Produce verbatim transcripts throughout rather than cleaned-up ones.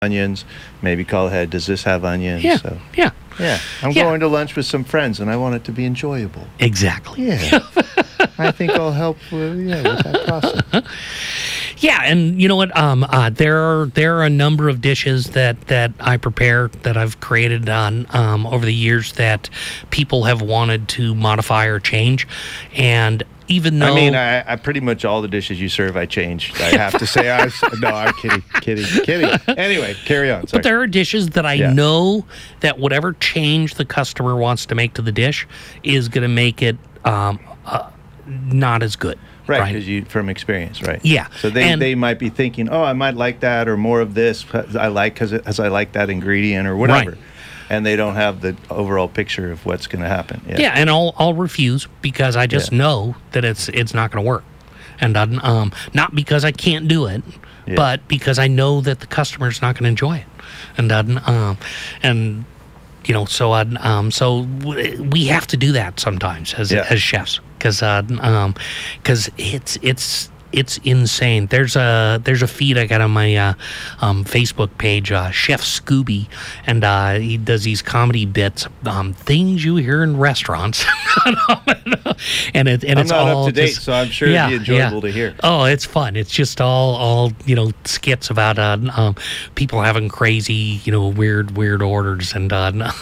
onions. Maybe call ahead. Does this have onions? Yeah, so, yeah. Yeah. I'm Yeah. going to lunch with some friends, and I want it to be enjoyable. Exactly. Yeah. I think I'll help with, yeah, with that process. Yeah, and you know what? Um, uh, there are there are a number of dishes that, that I prepare that I've created on um, over the years that people have wanted to modify or change, and even though I mean, I, I pretty much all the dishes you serve, I changed. I have to say, I was, no, I'm kidding, kidding, kidding. Anyway, carry on. Sorry. But there are dishes that I Yeah. know that whatever change the customer wants to make to the dish is going to make it um, uh, not as good. Right, because you from experience, right? Yeah. So they, And- they might be thinking, oh, I might like that or more of this. I like because I like that ingredient or whatever, Right. and they don't have the overall picture of what's going to happen. Yeah. Yeah, and I'll I'll refuse because I just Yeah. know that it's it's not going to work, and uh, um not because I can't do it, Yeah. but because I know that the customer's not going to enjoy it, and uh, um and you know so uh, um so w- we have to do that sometimes as Yeah. as chefs because uh, um because it's it's. It's insane. There's a there's a feed I got on my uh, um, Facebook page, uh, Chef Scooby, and uh, he does these comedy bits, um, things you hear in restaurants, and it and I'm it's not all up to date, just- so I'm sure yeah, it'd be enjoyable yeah. to hear. Oh, it's fun. It's just all all you know skits about uh, um, people having crazy you know weird weird orders and. Uh,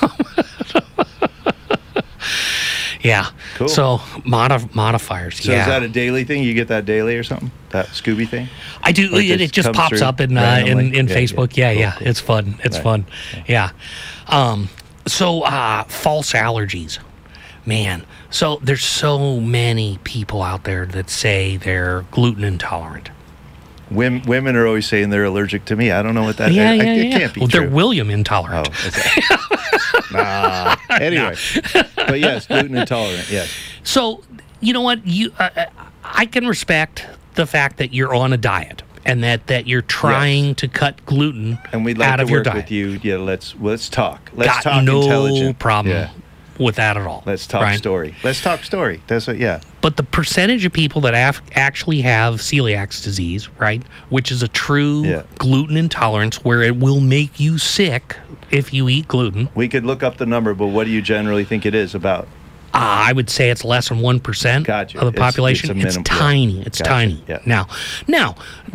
Yeah. Cool. So modif- modifiers. So yeah. is that a daily thing? You get that daily or something? That Scooby thing? I do. Or It, just it just comes pops through up in uh, in, randomly? in Yeah, Facebook. yeah. Yeah, Cool, yeah. cool. It's fun. It's Right. fun. Yeah. Um. So uh, false allergies, man. So there's so many people out there that say they're gluten intolerant. Women, women are always saying they're allergic to me. I don't know what that is. yeah, I, yeah, it yeah. can't be Well, true. they're William intolerant. Oh, is that- nah. Anyway, but yes, gluten intolerant. Yes. So you know what? You, uh, uh, I can respect the fact that you're on a diet and that, that you're trying to cut gluten And we'd like out to of your work diet. with you. Yeah, let's let's talk. Let's Got talk no intelligent. problem Yeah. with that at all. Let's talk right? story. Let's talk story. That's what. Yeah. But the percentage of people that af- actually have celiac disease, right, which is a true Yeah. gluten intolerance where it will make you sick if you eat gluten, We could look up the number, but what do you generally think it is about? uh, I would say it's less than one percent Gotcha. of the It's- population. it's a It's, minim- yeah. tiny. It's Gotcha. tiny. Yeah. Now, now,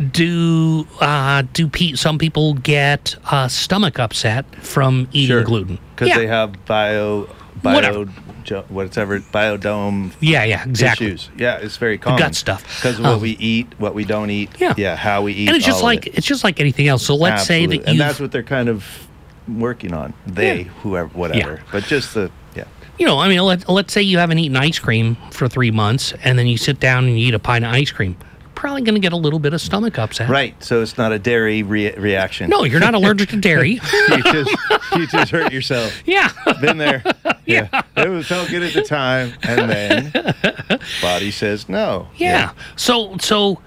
do uh, do pe- some people get uh, stomach upset from eating Sure. gluten? Because yeah. they have bio, bio, Whatever. jo- whatever, biodome yeah, yeah, exactly. issues. Yeah, it's very common. gut stuff. Because of what Um, we eat, what we don't eat. Yeah. Yeah, how we eat. And it's just all of like it. it's just like anything else. So let's say Absolutely. that and you that's what they're kind of working on. They, Yeah. whoever, whatever. But just the yeah. you know, I mean, let, let's say you haven't eaten ice cream for three months and then you sit down and you eat a pint of ice cream. You're probably going to get a little bit of stomach upset. Right. So it's not a dairy re- reaction. No, you're not allergic to dairy. you just you just hurt yourself. Yeah. Been there. Yeah. It was felt good at the time, and then body says no. Yeah. So, so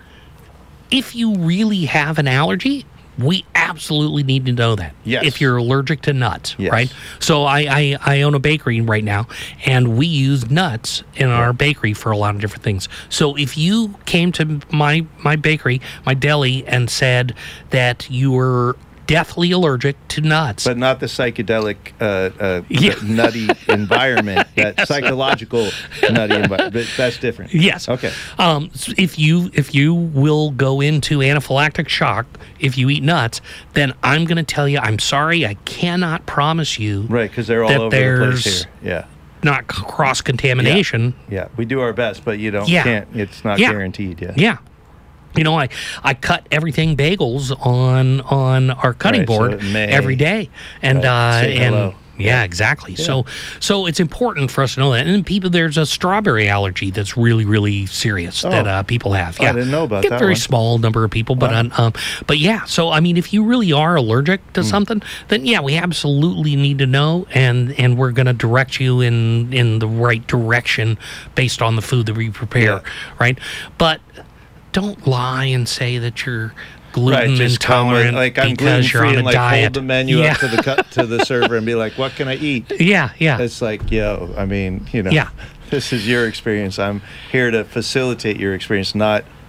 if you really have an allergy, we absolutely need to know that. Yes. If you're allergic to nuts, Yes. right? So I, I, I own a bakery right now, and we use nuts in our bakery for a lot of different things. So if you came to my my bakery, my deli, and said that you were deathly allergic to nuts, But not the psychedelic, uh, uh, Yeah. nutty environment. That psychological nutty environment. But that's different. yes. Okay. Um, s- if you if you will go into anaphylactic shock if you eat nuts, then I'm going to tell you I'm sorry. I cannot promise you Right, because they're all that over the place there's here. Yeah. not cross contamination. Yeah. We do our best, but you don't. Yeah. Can't. It's not Yeah. guaranteed. Yeah. Yeah. You know, I, I cut everything bagels on on our cutting Right, so board it may- every day, and Right, uh, say and hello. yeah, exactly. So so it's important for us to know that. And then people, there's a strawberry allergy that's really really serious that Oh. uh, people have. Oh, I Yeah, didn't know about Get that very one. small number of people, but Wow. um, um, but yeah. So I mean, if you really are allergic Hmm. to something, then yeah, we absolutely need to know, and and we're going to direct you in in the right direction based on the food that we prepare, Yeah. right? But don't lie and say that you're gluten Right, just come with, intolerant like I'm gluten because you're free on a and like diet. hold the menu yeah. up to the cut to the server and be like, "What can I eat?" yeah, yeah, It's like, yo, I mean, you know, Yeah. this is your experience. I'm here to facilitate your experience, not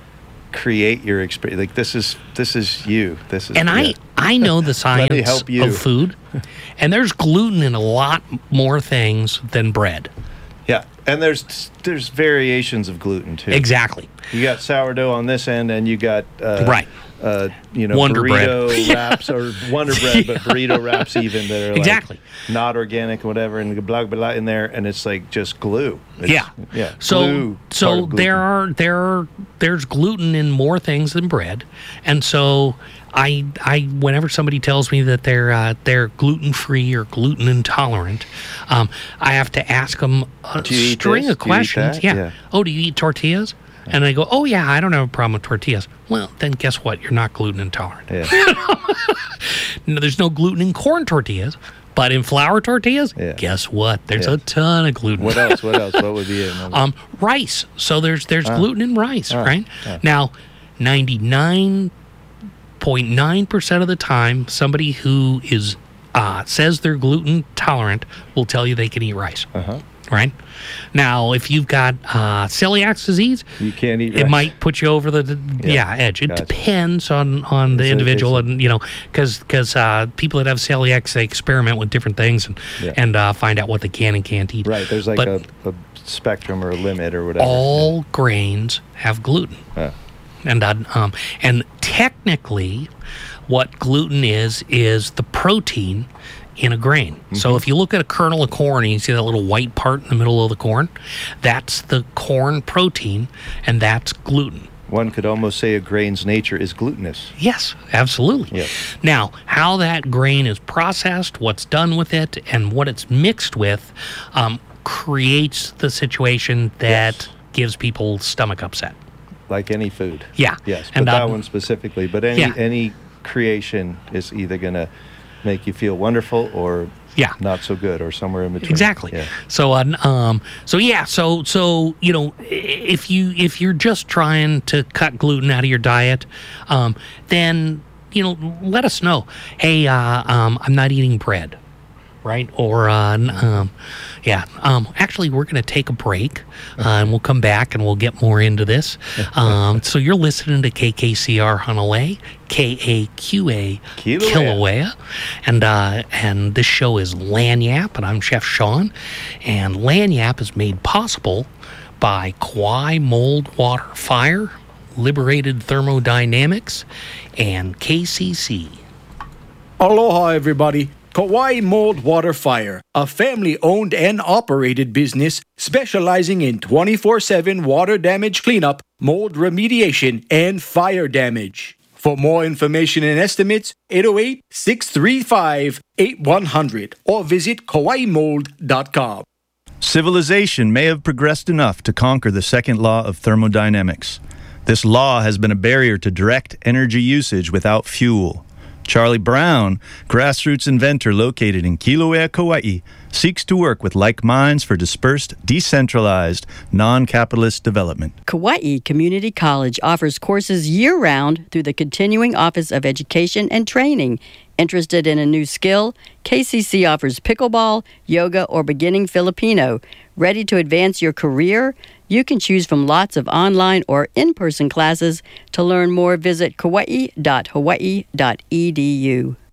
create your experience. Like this is this is you. This is And yeah. I, I know the me science help you. of food, and there's gluten in a lot more things than bread. Yeah, and there's there's variations of gluten too. Exactly. You got sourdough on this end, and you got uh, Right. Uh, you know, Wonder burrito bread. wraps or Wonder Bread, but burrito wraps even that are Exactly. like not organic, whatever, and blah blah blah in there, and it's like just glue. It's, Yeah. yeah. So glue, part so of gluten. there are there are there's gluten in more things than bread, and so I I whenever somebody tells me that they're uh, they're gluten free or gluten intolerant, um, I have to ask them a Do you eat string this? of Do you eat questions. that? Yeah. Yeah. Oh, do you eat tortillas? And I go, oh yeah, I don't have a problem with tortillas. Well, then guess what? You're not gluten intolerant. Yeah. No, there's no gluten in corn tortillas, but in flour tortillas, Yeah. guess what? There's Yeah. a ton of gluten. What else? What else? What would be it? Um, rice. So there's there's gluten in rice, right? Now, ninety-nine point nine percent of the time, somebody who is uh, says they're gluten tolerant will tell you they can eat rice. Uh-huh. Right? Now, if you've got uh, celiac disease, You can't eat it rice. might put you over the, the yeah. Yeah, edge. It gotcha. depends on, on the Is it- individual, is it- and you know, because because uh, people that have celiac, they experiment with different things and Yeah. and uh, find out what they can and can't eat. Right. There's like But a, a spectrum or a limit or whatever. all grains have gluten. Yeah. And uh, um, and technically, what gluten is is the protein in a grain. Mm-hmm. So if you look at a kernel of corn and you see that little white part in the middle of the corn, that's the corn protein, and that's gluten. One could almost say a grain's nature is glutinous. Yes, absolutely. Yes. Now, how that grain is processed, what's done with it, and what it's mixed with, um, creates the situation that Yes. gives people stomach upset. Like any food. Yeah. Yes, but And, that um, one specifically. But any yeah. any creation is either going to make you feel wonderful or Yeah. not so good or somewhere in between. Exactly. Yeah. So, uh, um, so yeah, so so you know, i- if you if you're just trying to cut gluten out of your diet, um, then you know, let us know. Hey, uh, um, I'm not eating bread, right? Or uh, n- um, yeah, um, actually, we're going to take a break, uh, and we'll come back and we'll get more into this. Um, so you're listening to K K C R Honolulu, K A Q A Kilauea. Kilauea, and uh, and this show is Lagniappe, and I'm Chef Sean, and Lagniappe is made possible by Kauai Mold Water Fire, Liberated Thermodynamics, and K C C. Aloha, everybody. Kauai Mold Water Fire, a family-owned and operated business specializing in twenty-four seven water damage cleanup, mold remediation, and fire damage. For more information and estimates, eight oh eight, six three five, eight one zero zero or visit kauai mold dot com. Civilization may have progressed enough to conquer the second law of thermodynamics. This law has been a barrier to direct energy usage without fuel. Charlie Brown, grassroots inventor located in Kilauea, Kauai, seeks to work with like minds for dispersed, decentralized, non-capitalist development. Kauai Community College offers courses year-round through the Continuing Office of Education and Training. Interested in a new skill? K C C offers pickleball, yoga, or beginning Filipino. Ready to advance your career? You can choose from lots of online or in-person classes. To learn more, visit kauai dot hawaii dot e d u.